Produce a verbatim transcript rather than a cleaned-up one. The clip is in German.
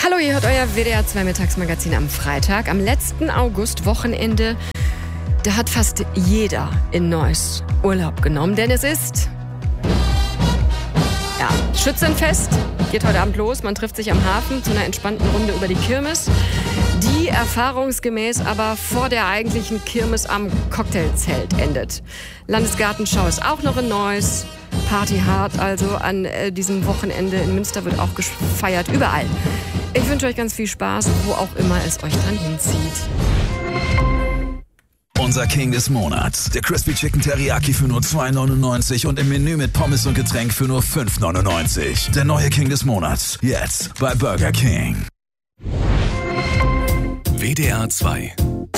Hallo, ihr hört euer W D R zwei Mittagsmagazin am Freitag. Am letzten August-Wochenende, da hat fast jeder in Neuss Urlaub genommen, denn es ist ja, Schützenfest. Geht heute Abend los. Man trifft sich am Hafen zu einer entspannten Runde über die Kirmes, die erfahrungsgemäß aber vor der eigentlichen Kirmes am Cocktailzelt endet. Landesgartenschau ist auch noch in Neuss. Party hard also an äh, diesem Wochenende. In Münster wird auch gefeiert, überall. Ich wünsche euch ganz viel Spaß, wo auch immer es euch dann hinzieht. Unser King des Monats. Der Crispy Chicken Teriyaki für nur zwei neunundneunzig und im Menü mit Pommes und Getränk für nur fünf neunundneunzig. Der neue King des Monats. Jetzt bei Burger King. W D R zwei